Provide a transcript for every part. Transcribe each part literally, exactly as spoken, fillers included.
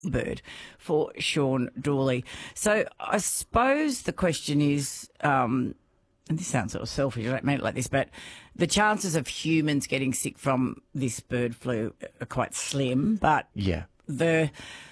bird for Sean Dawley. So I suppose the question is, um, and this sounds sort of selfish, I don't mean it like this, but the chances of humans getting sick from this bird flu are quite slim. But Yeah. the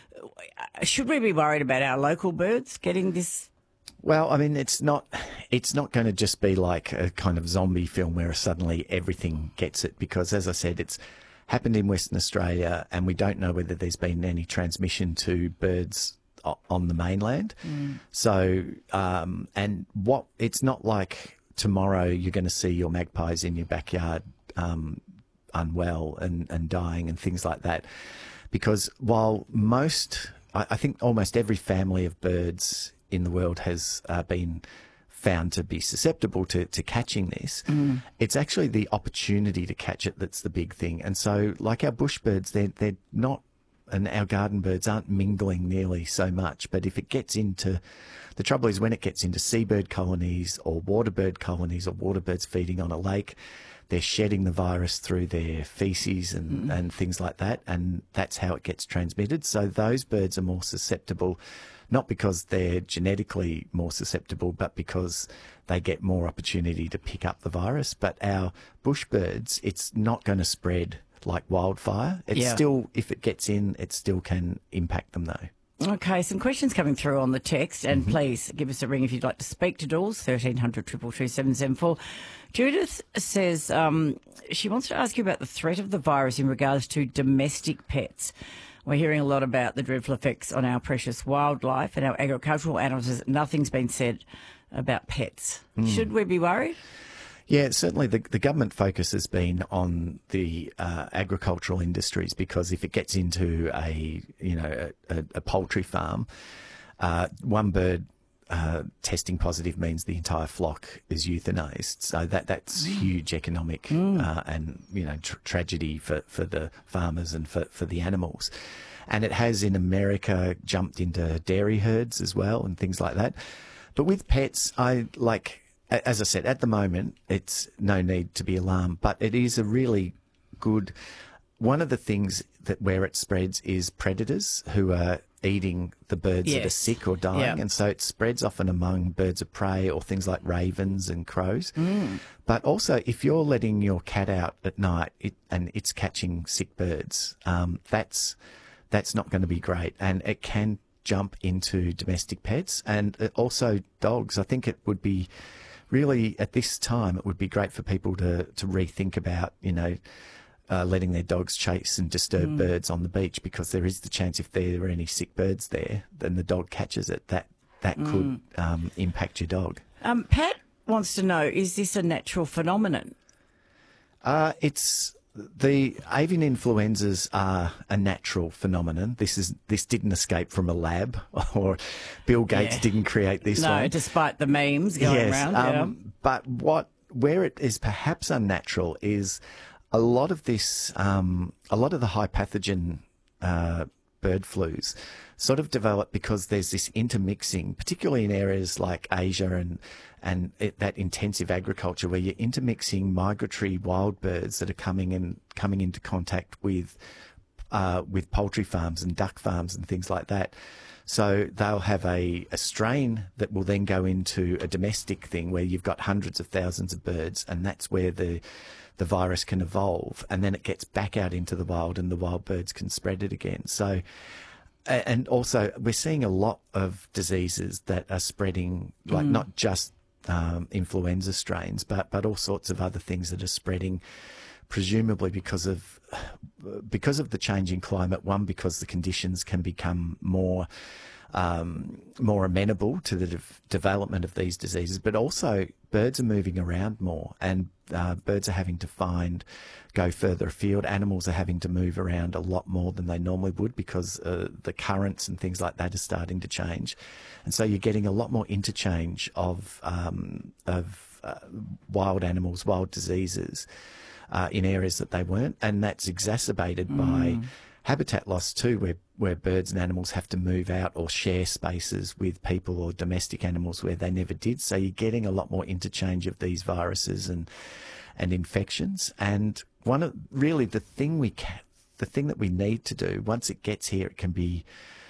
should we be worried about our local birds getting this? Well, I mean, it's not it's not going to just be like a kind of zombie film where suddenly everything gets it, because, as I said, it's happened in Western Australia, and we don't know whether there's been any transmission to birds o- on the mainland. Mm. So, um, and what it's not like tomorrow you're going to see your magpies in your backyard um, unwell and, and dying and things like that. Because while most, I, I think almost every family of birds in the world has uh, been found to be susceptible to, to catching this, Mm. it's actually the opportunity to catch it that's the big thing. And so, like our bush birds, they're, they're not, and our garden birds aren't mingling nearly so much. But if it gets into, the trouble is when it gets into seabird colonies or water bird colonies or water birds feeding on a lake, they're shedding the virus through their feces and, Mm. and things like that, and that's how it gets transmitted. So those birds are more susceptible, not because they're genetically more susceptible, but because they get more opportunity to pick up the virus. But our bush birds, it's not going to spread like wildfire. It's Yeah. still, if it gets in, it still can impact them though. Okay, some questions coming through on the text, and please give us a ring if you'd like to speak to Dawes, thirteen hundred, two two two, seven seven four. Judith says um, she wants to ask you about the threat of the virus in regards to domestic pets. We're hearing a lot about the dreadful effects on our precious wildlife and our agricultural animals. Nothing's been said about pets. Should we be worried? Yeah, certainly the, the government focus has been on the uh, agricultural industries, because if it gets into a, you know, a, a poultry farm, uh, one bird uh, testing positive means the entire flock is euthanized. So that that's huge economic uh, and, you know, tr- tragedy for, for the farmers and for, for the animals. And it has in America jumped into dairy herds as well and things like that. But with pets, I like... As I said, at the moment, it's no need to be alarmed, but it is a really good... One of the things that where it spreads is predators who are eating the birds that are Yes. sick or dying. Yeah. And so it spreads often among birds of prey or things like ravens and crows. Mm. But also, if you're letting your cat out at night it, and it's catching sick birds, um, that's that's not going to be great. And it can jump into domestic pets and uh, also dogs. I think it would be... Really, at this time, it would be great for people to, to rethink about, you know, uh, letting their dogs chase and disturb birds on the beach, because there is the chance if there are any sick birds there, then the dog catches it, that that could um, impact your dog. Um, Pat wants to know, is this a natural phenomenon? Uh, it's... The avian influenzas are a natural phenomenon. This is this didn't escape from a lab, or Bill Gates Yeah. didn't create this No, one. despite the memes going Yes, around. um, but what where it is perhaps unnatural is a lot of this, um, a lot of the high pathogen uh, bird flus sort of develop because there's this intermixing, particularly in areas like Asia and and it, that intensive agriculture where you're intermixing migratory wild birds that are coming in coming into contact with uh, with poultry farms and duck farms and things like that. So they'll have a, a strain that will then go into a domestic thing where you've got hundreds of thousands of birds, and that's where the the virus can evolve, and then it gets back out into the wild and the wild birds can spread it again. So, a- and also we're seeing a lot of diseases that are spreading, like not just um, influenza strains, but, but all sorts of other things that are spreading, presumably because of because of the changing climate. One, because the conditions can become more um, more amenable to the de- development of these diseases, but also birds are moving around more, and uh, birds are having to find, go further afield. Animals are having to move around a lot more than they normally would because uh, the currents and things like that are starting to change, and so you're getting a lot more interchange of um, of uh, wild animals, wild diseases uh, in areas that they weren't, and that's exacerbated mm. by habitat loss too, where, where birds and animals have to move out or share spaces with people or domestic animals where they never did. So you're getting a lot more interchange of these viruses and and infections. And one of really the thing we ca- the thing that we need to do once it gets here, it can be